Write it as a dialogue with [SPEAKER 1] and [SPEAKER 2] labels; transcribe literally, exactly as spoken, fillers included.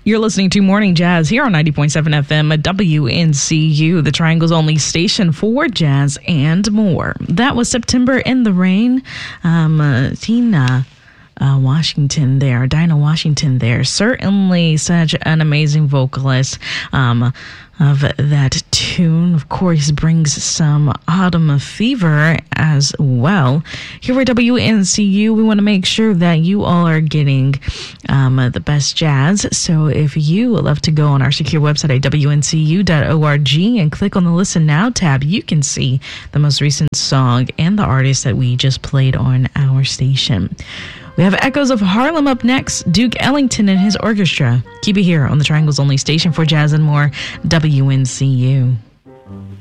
[SPEAKER 1] You're listening to Morning Jazz here on ninety point seven F M at W N C U, the Triangle's only station for jazz and more. That was September in the Rain. Um, uh, Tina uh, Washington there, Dinah Washington there. Certainly such an amazing vocalist um, of that tune. Of course, brings some autumn fever as well. Here at W N C U, we want to make sure that you all are getting um, the best jazz. So if you would love to go on our secure website at W N C U dot org and click on the Listen Now tab, you can see the most recent song and the artist that we just played on our station. We have Echoes of Harlem up next, Duke Ellington and his orchestra. Keep it here on the Triangle's only station for jazz and more, W N C U.